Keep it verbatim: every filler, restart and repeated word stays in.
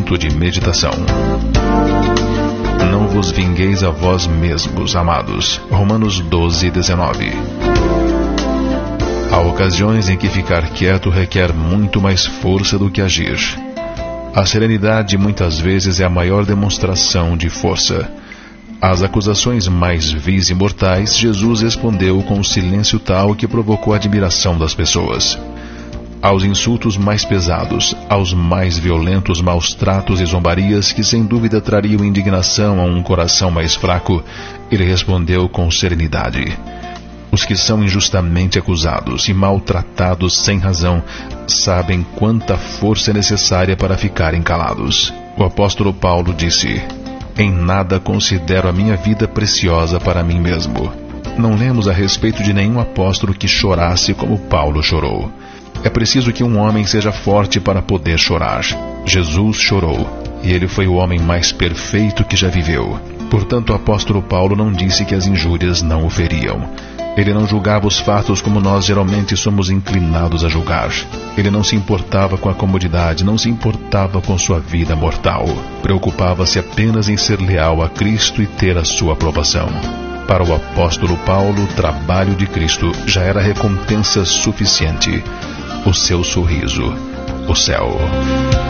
momento de meditação. Não vos vingueis a vós mesmos, amados. Romanos doze, dezenove. Há ocasiões em que ficar quieto requer muito mais força do que agir. A serenidade muitas vezes é a maior demonstração de força. Às acusações mais vis e mortais, Jesus respondeu com um silêncio tal que provocou a admiração das pessoas. Aos insultos mais pesados, aos mais violentos maus tratos e zombarias que sem dúvida trariam indignação a um coração mais fraco, ele respondeu com serenidade. Os que são injustamente acusados e maltratados sem razão sabem quanta força é necessária para ficarem calados. O apóstolo Paulo disse: em nada considero a minha vida preciosa para mim mesmo. Não lemos a respeito de nenhum apóstolo que chorasse como Paulo chorou. É preciso que um homem seja forte para poder chorar. Jesus chorou, e ele foi o homem mais perfeito que já viveu. Portanto, o apóstolo Paulo não disse que as injúrias não o feriam. Ele não julgava os fatos como nós geralmente somos inclinados a julgar. Ele não se importava com a comodidade, não se importava com sua vida mortal. Preocupava-se apenas em ser leal a Cristo e ter a sua aprovação. Para o apóstolo Paulo, o trabalho de Cristo já era recompensa suficiente. O seu sorriso, o céu.